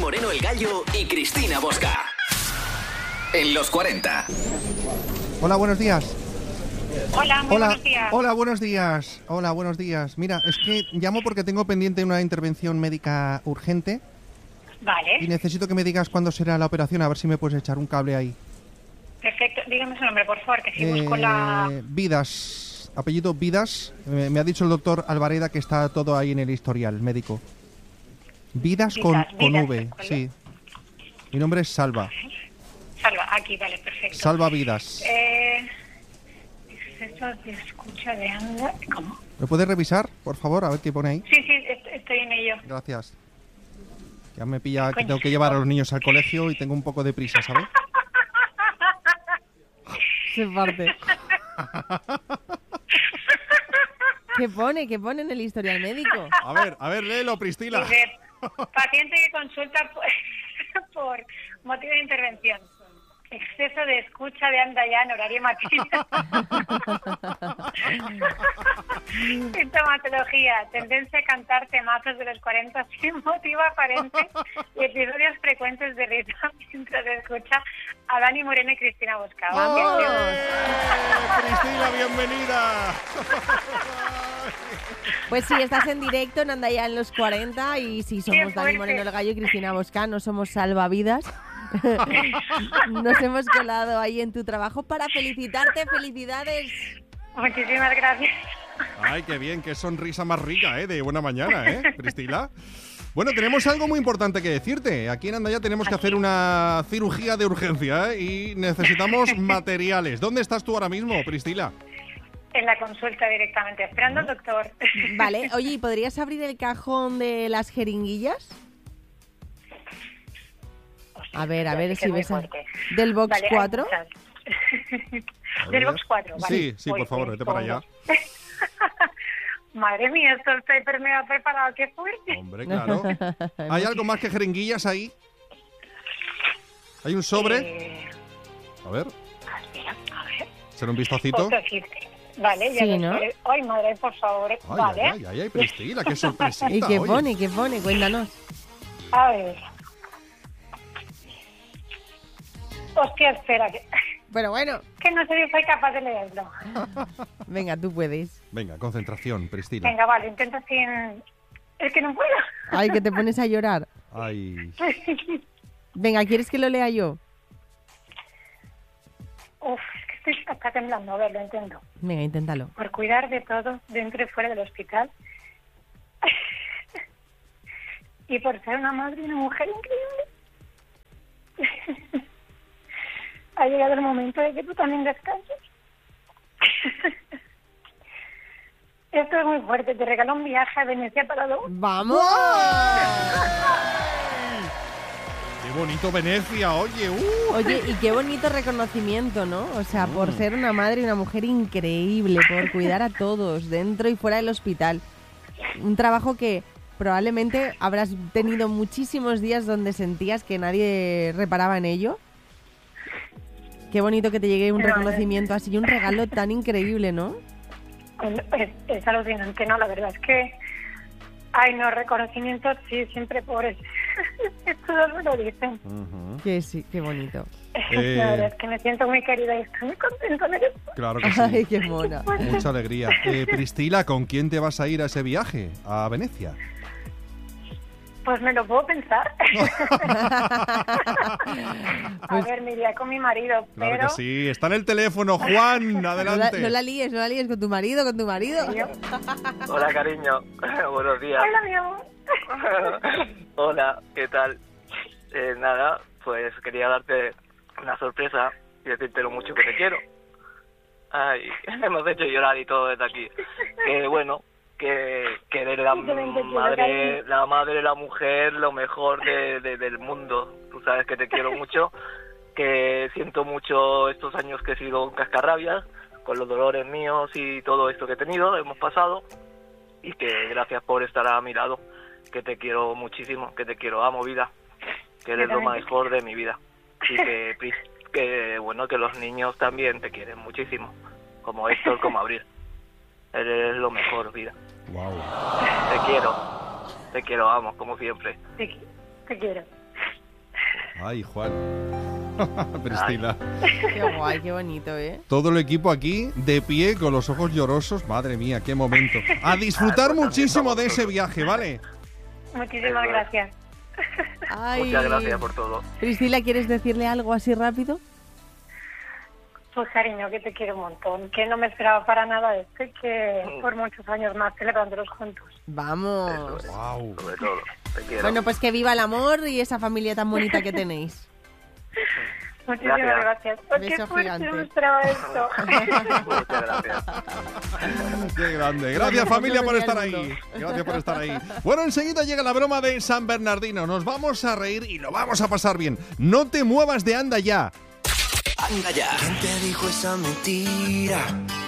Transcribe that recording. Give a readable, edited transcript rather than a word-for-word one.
Moreno el Gallo y Cristina Bosca. En los 40. Hola, buenos días. Hola, muy buenos días. Hola, buenos días. Hola, buenos días. Mira, es que llamo porque tengo pendiente una intervención médica urgente. Vale. Y necesito que me digas cuándo será la operación, a ver si me puedes echar un cable ahí. Perfecto. Dígame su nombre, por favor, que si busco la... Vidas, apellido Vidas. Me ha dicho el doctor Alvareda que está todo ahí en el historial médico. Vidas con V, sí. Mi nombre es Salva. Salva, aquí, vale, perfecto. Salva Vidas. Exceso de escucha de anda... ¿Cómo? ¿Me puedes revisar, por favor, a ver qué pone ahí? Sí, estoy en ello. Gracias. Ya me pilla que tengo que llevar a los niños al colegio y tengo un poco de prisa, ¿sabes? Se parte. ¿Qué pone en el historial médico? A ver, léelo, Priscila. Dice, paciente que consulta por motivo de intervención. Exceso de escucha de anda ya en horario matinal. Sintomatología, tendencia a cantar temazos de los 40 sin motivo aparente y episodios frecuentes de risa mientras escucha a Dani Moreno y Cristina Bosca. Cristina, bienvenida. Pues sí, estás en directo en Anda ya en los 40 y sí, somos Dani Moreno el Gallo y Cristina Bosca, no somos salvavidas. Nos hemos colado ahí en tu trabajo para felicitarte. ¡Felicidades! Muchísimas gracias. Ay, qué bien, qué sonrisa más rica, de buena mañana, Priscila. Bueno, tenemos algo muy importante que decirte. Aquí en Andaya tenemos que hacer una cirugía de urgencia, y necesitamos materiales. ¿Dónde estás tú ahora mismo, Priscila? En la consulta directamente, esperando al doctor. Vale, oye, ¿y podrías abrir el cajón de las jeringuillas? A ver si ves del box vale, 4. Del box 4, vale. Sí, por favor, vete para allá. Madre mía, esto está hiper mega preparado, qué fuerte. Hombre, claro. ¿Hay algo más que jeringuillas ahí? ¿Hay un sobre? A ver. A ver. ¿Será un vistacito? Vale, ya sí, ¿no? Ay, madre, por favor. Vale. Ay, Priscila, qué sorpresita. ¿Y qué pone? Cuéntanos. A ver. Hostia, espera. Pero bueno. Que no sé si soy capaz de leerlo. Venga, tú puedes. Venga, concentración, Priscila. Venga, vale, intento sin... Es que no puedo. Ay, que te pones a llorar. Ay. Venga, ¿quieres que lo lea yo? Uf, es que está temblando. A ver, lo intento. Venga, inténtalo. Por cuidar de todo dentro y fuera del hospital. Y por ser una madre y una mujer increíble. Ha llegado el momento de que tú también descanses. Esto es muy fuerte. Te regalo un viaje a Venecia para dos. ¡Vamos! ¡Qué bonito Venecia! Oye, Oye, y qué bonito reconocimiento, ¿no? O sea, por ser una madre y una mujer increíble, por cuidar a todos, dentro y fuera del hospital. Un trabajo que probablemente habrás tenido muchísimos días donde sentías que nadie reparaba en ello. Qué bonito que te llegue un reconocimiento así, un regalo tan increíble, ¿no? Es alucinante, ¿no? La verdad es que... Ay, no, reconocimientos, sí, siempre pobres. Todos me lo dicen. Que sí, qué bonito. La verdad es que me siento muy querida y estoy muy contenta de esto. Claro que sí. Ay, qué mona. Mucha alegría. Priscila, ¿con quién te vas a ir a ese viaje? ¿A Venecia? Pues me lo puedo pensar. A ver, me iría con mi marido, pero... Claro que sí. Está en el teléfono, Juan. Adelante. No la líes con tu marido, Hola, cariño. Buenos días. Hola, mi amor. Hola, ¿qué tal? Nada, pues quería darte una sorpresa y decirte lo mucho que te quiero. Ay, hemos hecho llorar y todo desde aquí. Que bueno... que eres la madre, la mujer, lo mejor del mundo. Tú sabes que te quiero mucho, que siento mucho estos años que he sido un cascarrabias, con los dolores míos y todo esto que he tenido, hemos pasado, y que gracias por estar a mi lado, que te quiero muchísimo, que te quiero, amo vida, que eres lo mejor de mi vida. Y que bueno, que los niños también te quieren muchísimo, como Héctor, como Abril. Eres lo mejor, vida. Wow. Te quiero, amo, como siempre. Te quiero. Ay, Juan. Priscila. Qué guay, qué bonito, ¿eh? Todo el equipo aquí de pie con los ojos llorosos. Madre mía, qué momento. A disfrutar muchísimo de ese viaje, ¿vale? Muchísimas gracias. Ay, Muchas gracias por todo. Priscila, ¿quieres decirle algo así rápido? Pues cariño, que te quiero un montón, que no me esperaba para nada esto y que por muchos años más celebrándolos juntos. Vamos. Eso es, Wow. sobre todo. Te quiero. Bueno, pues que viva el amor y esa familia tan bonita que tenéis. Muchísimas gracias. Oh, qué Beso fuerte, gigante. no me esperaba esto. Muchas gracias. Qué grande. Gracias, familia, por estar ahí. Gracias por estar ahí. Bueno, enseguida llega la broma de San Bernardino. Nos vamos a reír y lo vamos a pasar bien. No te muevas de Anda Ya. Anda Ya. ¿Quién te dijo esa mentira?